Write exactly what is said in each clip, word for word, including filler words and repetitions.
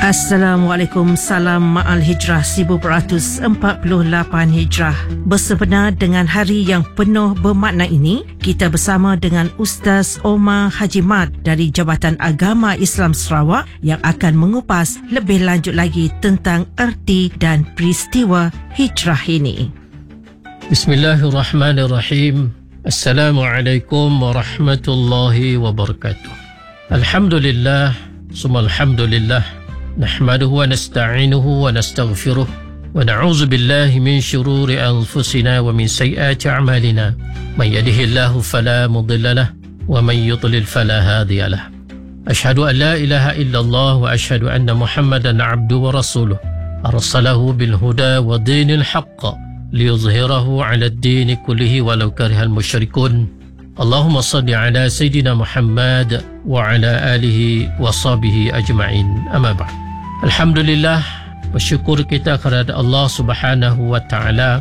Assalamualaikum, salam Ma'al Hijrah seribu empat ratus empat puluh lapan Hijrah. Bersempena dengan hari yang penuh bermakna ini, kita bersama dengan Ustaz Omar Haji Mat dari Jabatan Agama Islam Sarawak yang akan mengupas lebih lanjut lagi tentang erti dan peristiwa hijrah ini. Bismillahirrahmanirrahim. Assalamualaikum warahmatullahi wabarakatuh. Alhamdulillah, summa alhamdulillah. نحمده ونستعينه ونستغفره ونعوذ بالله من شرور أنفسنا ومن سيئات أعمالنا من يهده الله فلا مضل له ومن يضلل فلا هادي له أشهد أن لا إله إلا الله وأشهد أن محمدا عبده ورسوله أرسله بالهدى ودين الحق ليظهره على الدين كله ولو كره المشركون اللهم صل على سيدنا محمد وعلى آله وصحبه أجمعين أما بعد. Alhamdulillah, bersyukur kita kepada Allah Subhanahu wa Ta'ala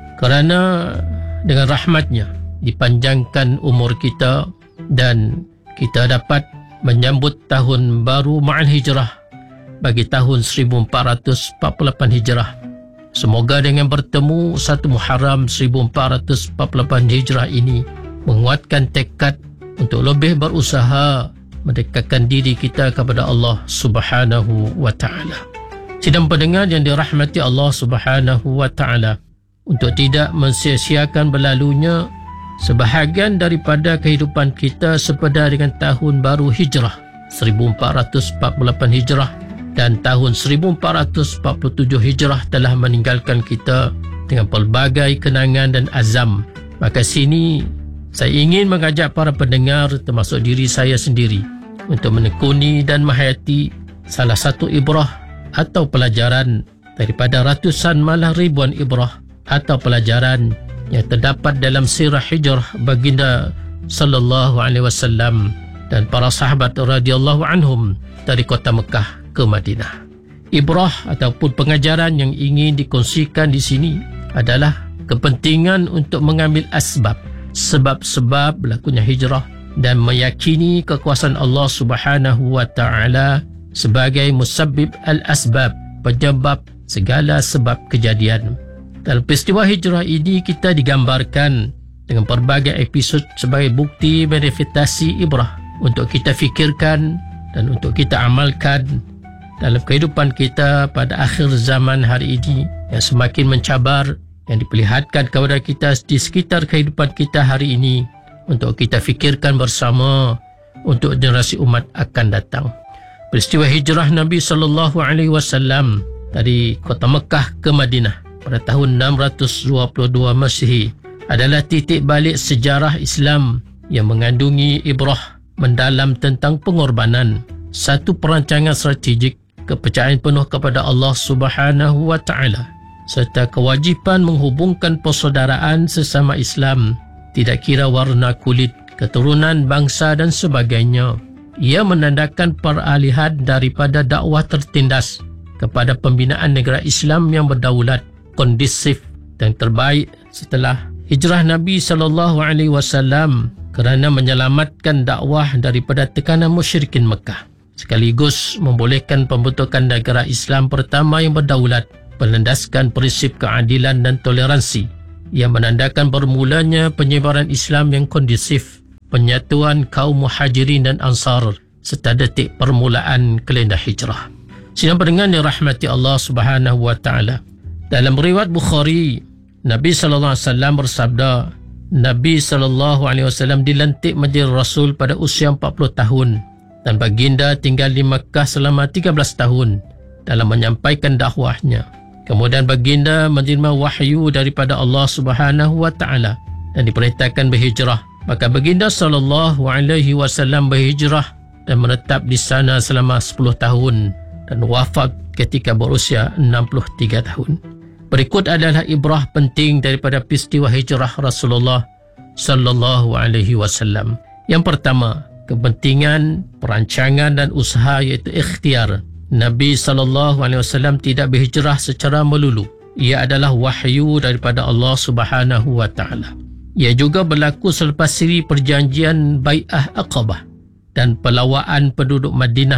kerana dengan rahmatnya dipanjangkan umur kita dan kita dapat menyambut tahun baru Ma'al Hijrah bagi tahun seribu empat ratus empat puluh lapan Hijrah. Semoga dengan bertemu satu Muharram seribu empat ratus empat puluh lapan Hijrah ini menguatkan tekad untuk lebih berusaha mendekatkan diri kita kepada Allah Subhanahu wa Ta'ala. Sidang pendengar yang dirahmati Allah Subhanahu wa Ta'ala, untuk tidak mensia-siakan berlalunya sebahagian daripada kehidupan kita sepeda dengan tahun baru Hijrah seribu empat ratus empat puluh lapan Hijrah dan tahun seribu empat ratus empat puluh tujuh Hijrah telah meninggalkan kita dengan pelbagai kenangan dan azam. Maka sini saya ingin mengajak para pendengar termasuk diri saya sendiri untuk menekuni dan menghayati salah satu ibrah atau pelajaran daripada ratusan malah ribuan ibrah atau pelajaran yang terdapat dalam sirah hijrah baginda sallallahu alaihi wasallam dan para sahabat radhiyallahu anhum dari kota Mekah ke Madinah. Ibrah ataupun pengajaran yang ingin dikongsikan di sini adalah kepentingan untuk mengambil asbab, sebab-sebab berlakunya hijrah dan meyakini kekuasaan Allah Subhanahu wa Ta'ala sebagai musabbib al-asbab, penyebab segala sebab kejadian. Dalam peristiwa hijrah ini kita digambarkan dengan pelbagai episod sebagai bukti manifestasi ibrah untuk kita fikirkan dan untuk kita amalkan dalam kehidupan kita pada akhir zaman hari ini yang semakin mencabar, yang diperlihatkan kepada kita di sekitar kehidupan kita hari ini untuk kita fikirkan bersama untuk generasi umat akan datang. Peristiwa hijrah Nabi sallallahu alaihi wasallam dari kota Mekah ke Madinah pada tahun enam ratus dua puluh dua Masihi adalah titik balik sejarah Islam yang mengandungi ibrah mendalam tentang pengorbanan, satu perancangan strategik, kepercayaan penuh kepada Allah Subhanahu wa Ta'ala serta kewajipan menghubungkan persaudaraan sesama Islam, tidak kira warna kulit, keturunan, bangsa dan sebagainya. Ia menandakan peralihan daripada dakwah tertindas kepada pembinaan negara Islam yang berdaulat, kondusif dan terbaik setelah hijrah Nabi sallallahu alaihi wasallam kerana menyelamatkan dakwah daripada tekanan musyrikin Mekah, sekaligus membolehkan pembentukan negara Islam pertama yang berdaulat berlandaskan prinsip keadilan dan toleransi yang menandakan bermulanya penyebaran Islam yang kondusif, penyatuan kaum muhajirin dan ansar serta detik permulaan kalender hijrah. Sidang pendengar yang dirahmati Allah Subhanahu wa Ta'ala, dalam riwayat Bukhari, Nabi sallallahu alaihi wasallam bersabda, Nabi sallallahu alaihi wasallam dilantik menjadi Rasul pada usia empat puluh tahun dan baginda tinggal di Makkah selama tiga belas tahun dalam menyampaikan dakwahnya. Kemudian baginda menerima wahyu daripada Allah Subhanahu wa Ta'ala dan diperintahkan berhijrah. Maka baginda sallallahu alaihi wasallam berhijrah dan menetap di sana selama sepuluh tahun dan wafat ketika berusia enam puluh tiga tahun. Berikut adalah ibrah penting daripada peristiwa hijrah Rasulullah sallallahu alaihi wasallam. Yang pertama, kepentingan, perancangan dan usaha iaitu ikhtiar. Nabi sallallahu alaihi wasallam tidak berhijrah secara melulu. Ia adalah wahyu daripada Allah Subhanahu wa Ta'ala. Ia juga berlaku selepas siri perjanjian Bai'ah Aqabah dan pelawaan penduduk Madinah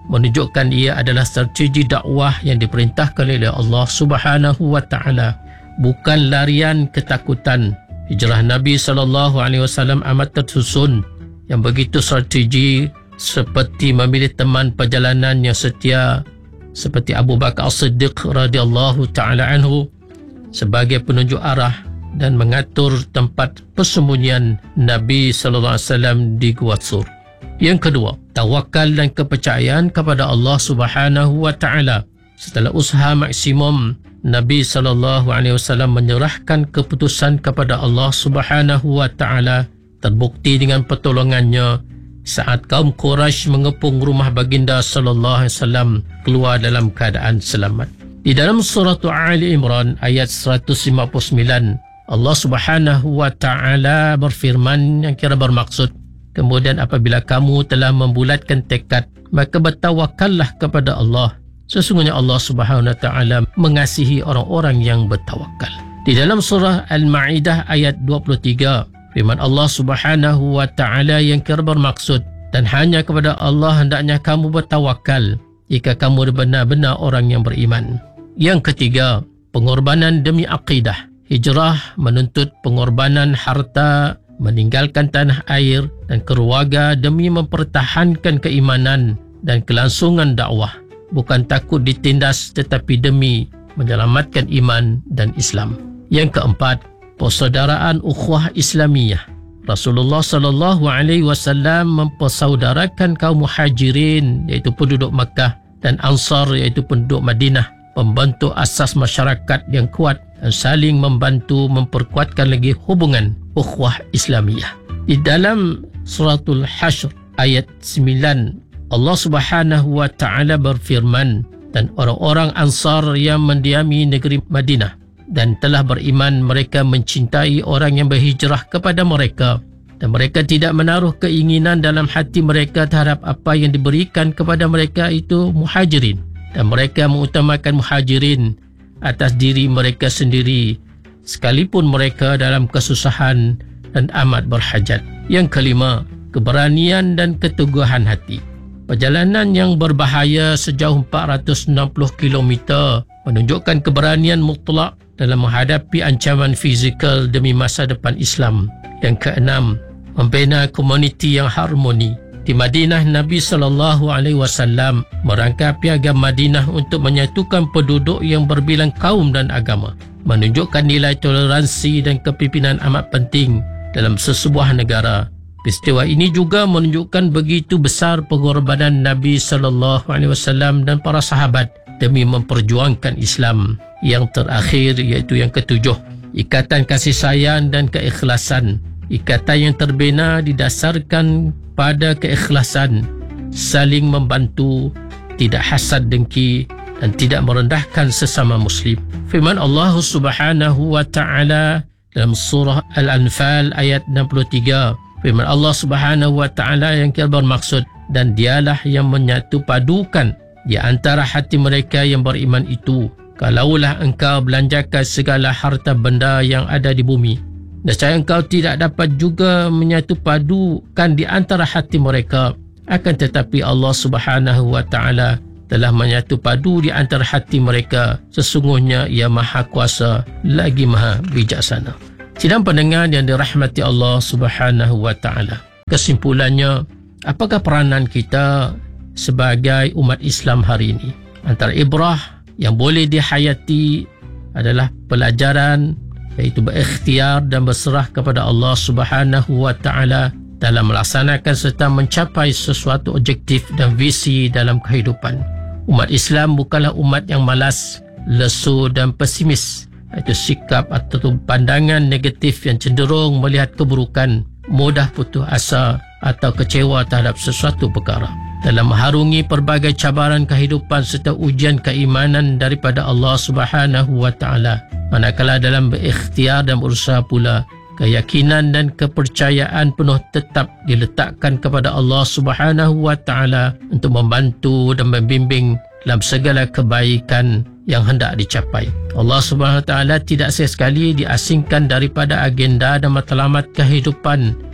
menunjukkan ia adalah strategi dakwah yang diperintahkan oleh Allah Subhanahu wa taala, bukan larian ketakutan. Hijrah Nabi sallallahu alaihi wasallam amat tersusun yang begitu strategi, seperti memilih teman perjalanan yang setia seperti Abu Bakar As-Siddiq radhiyallahu taala anhu sebagai penunjuk arah dan mengatur tempat persembunyian Nabi sallallahu alaihi wasallam di Gua Sur. Yang kedua, tawakal dan kepercayaan kepada Allah Subhanahu wa taala. Setelah usaha maksimum, Nabi sallallahu alaihi wasallam menyerahkan keputusan kepada Allah Subhanahu wa taala, terbukti dengan pertolongannya saat kaum Quraisy mengepung rumah baginda sallallahu alaihi wasallam keluar dalam keadaan selamat. Di dalam surah Ali Imran ayat seratus lima puluh sembilan, Allah Subhanahu wa taala berfirman yang kira bermaksud, kemudian apabila kamu telah membulatkan tekad, maka bertawakallah kepada Allah. Sesungguhnya Allah Subhanahu wa taala mengasihi orang-orang yang bertawakal. Di dalam surah Al-Maidah ayat dua puluh tiga, firman Allah Subhanahu wa taala yang kira bermaksud, dan hanya kepada Allah hendaknya kamu bertawakal jika kamu benar-benar orang yang beriman. Yang ketiga, pengorbanan demi akidah. Hijrah menuntut pengorbanan harta, meninggalkan tanah air dan keluarga demi mempertahankan keimanan dan kelangsungan dakwah. Bukan takut ditindas tetapi demi menyelamatkan iman dan Islam. Yang keempat, persaudaraan ukhuwah Islamiyah. Rasulullah sallallahu alaihi wasallam mempersaudarakan kaum Muhajirin iaitu penduduk Makkah dan Ansar iaitu penduduk Madinah, membentuk asas masyarakat yang kuat dan saling membantu memperkuatkan lagi hubungan ukhuwah Islamiyah. Di dalam suratul Hashr ayat sembilan, Allah Subhanahu wa taala berfirman, dan orang-orang Ansar yang mendiami negeri Madinah dan telah beriman, mereka mencintai orang yang berhijrah kepada mereka, dan mereka tidak menaruh keinginan dalam hati mereka terhadap apa yang diberikan kepada mereka itu Muhajirin, dan mereka mengutamakan Muhajirin atas diri mereka sendiri sekalipun mereka dalam kesusahan dan amat berhajat. Yang kelima, keberanian dan keteguhan hati. Perjalanan yang berbahaya sejauh empat ratus enam puluh kilometer menunjukkan keberanian mutlak dalam menghadapi ancaman fizikal demi masa depan Islam. Yang keenam, membina komuniti yang harmoni. Di Madinah, Nabi sallallahu alaihi wasallam merangka piagam Madinah untuk menyatukan penduduk yang berbilang kaum dan agama, menunjukkan nilai toleransi dan kepimpinan amat penting dalam sesebuah negara. Peristiwa ini juga menunjukkan begitu besar pengorbanan Nabi sallallahu alaihi wasallam dan para sahabat demi memperjuangkan Islam. Yang terakhir iaitu yang ketujuh, ikatan kasih sayang dan keikhlasan. Ikatan yang terbina didasarkan pada keikhlasan, saling membantu, tidak hasad dengki dan tidak merendahkan sesama Muslim. Firman Allah Subhanahu wa taala dalam surah Al-Anfal ayat enam puluh tiga, firman Allah Subhanahu wa taala yang kira bermaksud, dan dialah yang menyatu padukan di antara hati mereka yang beriman itu, kalaulah engkau belanjakan segala harta benda yang ada di bumi, nescaya engkau tidak dapat juga menyatu padukan di antara hati mereka, akan tetapi Allah Subhanahu wa taala telah menyatu padu di antara hati mereka. Sesungguhnya Ia Maha Kuasa lagi Maha Bijaksana. Sidang pendengar yang dirahmati Allah Subhanahu wa taala, kesimpulannya, apakah peranan kita sebagai umat Islam hari ini? Antara ibrah yang boleh dihayati adalah pelajaran, iaitu berikhtiar dan berserah kepada Allah Subhanahu wa taala dalam melaksanakan serta mencapai sesuatu objektif dan visi dalam kehidupan. Umat Islam bukanlah umat yang malas, lesu dan pesimis, iaitu sikap atau pandangan negatif yang cenderung melihat keburukan, mudah putus asa atau kecewa terhadap sesuatu perkara. Dalam mengharungi pelbagai cabaran kehidupan serta ujian keimanan daripada Allah Subhanahu wa taala, manakala dalam berikhtiar dan berusaha pula, keyakinan dan kepercayaan penuh tetap diletakkan kepada Allah Subhanahu wa taala untuk membantu dan membimbing dalam segala kebaikan yang hendak dicapai. Allah Subhanahu wa taala tidak sekali diasingkan daripada agenda dan matlamat kehidupan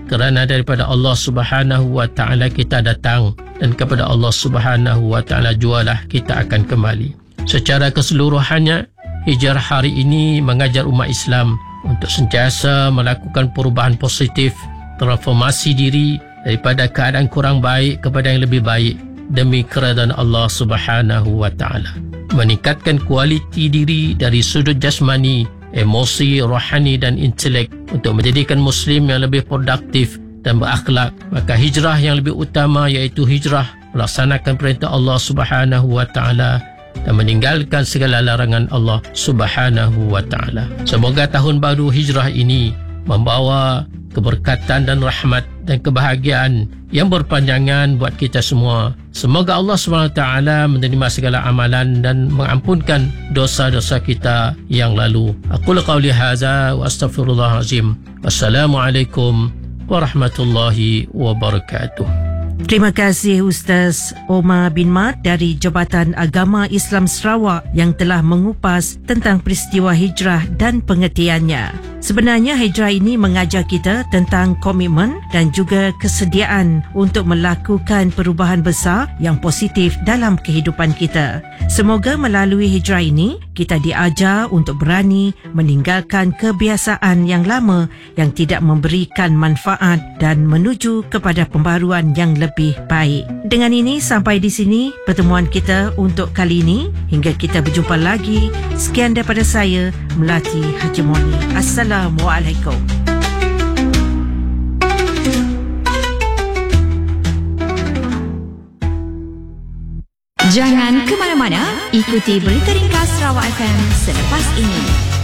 kerana daripada Allah Subhanahu wa taala kita datang dan kepada Allah Subhanahu wa taala jualah kita akan kembali. Secara keseluruhannya, hijrah hari ini mengajar umat Islam untuk sentiasa melakukan perubahan positif, transformasi diri daripada keadaan kurang baik kepada yang lebih baik demi keredaan Allah Subhanahu wa taala. Meningkatkan kualiti diri dari sudut jasmani, emosi, rohani dan intelek untuk menjadikan Muslim yang lebih produktif dan berakhlak. Maka hijrah yang lebih utama iaitu hijrah melaksanakan perintah Allah Subhanahu wa taala dan meninggalkan segala larangan Allah Subhanahu wa taala. Semoga tahun baru hijrah ini membawa keberkatan dan rahmat dan kebahagiaan yang berpanjangan buat kita semua. Semoga Allah subhanahu wa taala menerima segala amalan dan mengampunkan dosa-dosa kita yang lalu. Aqulu qawli hadza wa astaghfirullahal azim. Wassalamualaikum warahmatullahi wabarakatuh. Terima kasih Ustaz Omar bin Mat dari Jabatan Agama Islam Sarawak yang telah mengupas tentang peristiwa hijrah dan pengertiannya. Sebenarnya hijrah ini mengajar kita tentang komitmen dan juga kesediaan untuk melakukan perubahan besar yang positif dalam kehidupan kita. Semoga melalui hijrah ini kita diajar untuk berani meninggalkan kebiasaan yang lama yang tidak memberikan manfaat dan menuju kepada pembaruan yang lebih baik. Dengan ini sampai di sini pertemuan kita untuk kali ini. Hingga kita berjumpa lagi. Sekian daripada saya, Melati Haji Moni. Assalamualaikum. Jangan ke mana-mana, ikuti berita ringkas Sarawak F M selepas ini.